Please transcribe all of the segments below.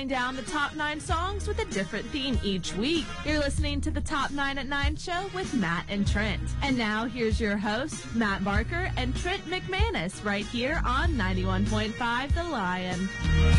counting down the top 9 songs with a different theme each week. You're listening to the Top 9 at 9 show with Matt and Trent. And now here's your hosts, Matt Barker and Trent McManus, right here on 91.5 The Lion.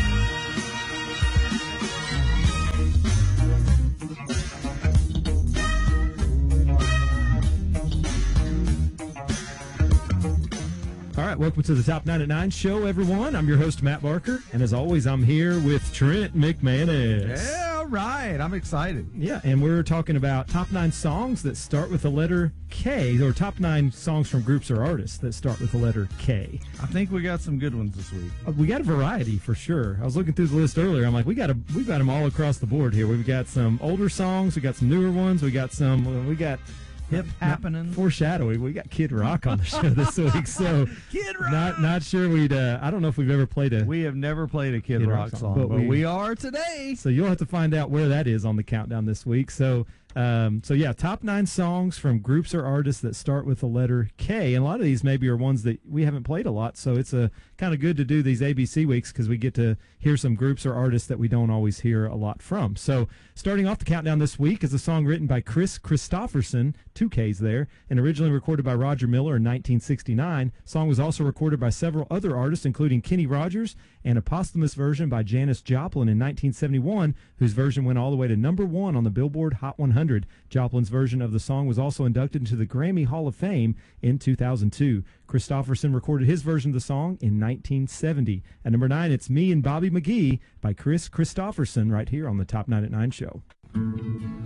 All right, welcome to the Top 9 at 9 show, everyone. I'm your host, Matt Barker, and as always, I'm here with Trent McManus. Yeah, all right. I'm excited. Yeah, and we're talking about top 9 songs that start with the letter K, or top 9 songs from groups or artists that start with the letter K. I think we got some good ones this week. We got a variety for sure. I was looking through the list earlier. I'm like, we've got them all across the board here. We've got some older songs, we got some newer ones, we got hip happening. Foreshadowing. We got Kid Rock on the show this week, so Kid Rock. Not sure we'd. I don't know if we've ever played a. We have never played a Kid Rock song, but we are today. So you'll have to find out where that is on the countdown this week. So yeah, top 9 songs from groups or artists that start with the letter K, and a lot of these maybe are ones that we haven't played a lot. So it's kind of good to do these ABC weeks because we get to hear some groups or artists that we don't always hear a lot from. So starting off the countdown this week is a song written by Chris Christopherson, 2 Ks there, and originally recorded by Roger Miller in 1969. The song was also recorded by several other artists, including Kenny Rogers, and a posthumous version by Janis Joplin in 1971, whose version went all the way to number 1 on the Billboard Hot 100. Joplin's version of the song was also inducted into the Grammy Hall of Fame in 2002. Christopherson recorded his version of the song in 1970. At number 9, it's Me and Bobby McGee by Chris Christopherson right here on the Top 9 at 9 show.